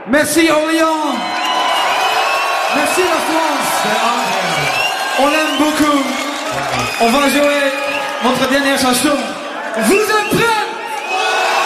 Merci Orléans. Merci la France. On l'aime beaucoup. On va jouer notre dernière chanson. Vous êtes prêts?